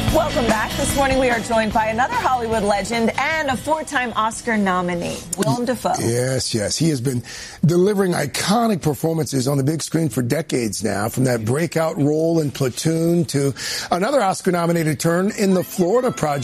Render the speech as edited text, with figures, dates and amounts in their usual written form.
Welcome back. This morning we are joined by another Hollywood legend and a four-time Oscar nominee, Willem Dafoe. Yes. He has been delivering iconic performances on the big screen for decades now, from that breakout role in Platoon to another Oscar-nominated turn in The Florida Project.